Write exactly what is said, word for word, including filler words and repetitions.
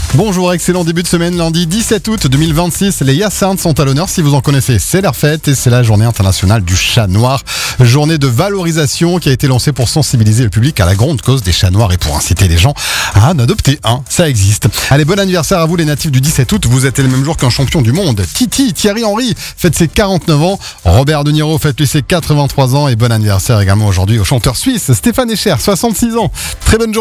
Bonjour, excellent début de semaine, lundi dix-sept août deux mille vingt-six. Les Hyacinthes sont à l'honneur, si vous en connaissez. C'est leur fête et c'est la journée internationale du chat noir. Journée de valorisation qui a été lancée pour sensibiliser le public à la grande cause des chats noirs et pour inciter les gens à en adopter un. Ça existe. Allez, bon anniversaire à vous les natifs du dix-sept août. Vous êtes le même jour qu'un champion du monde. Titi, Thierry Henry fête ses quarante-neuf ans. Robert De Niro fête lui ses quatre-vingt-trois ans. Et bon anniversaire également aujourd'hui au chanteur suisse Stéphane Echer, soixante-six ans. Très bonne journée.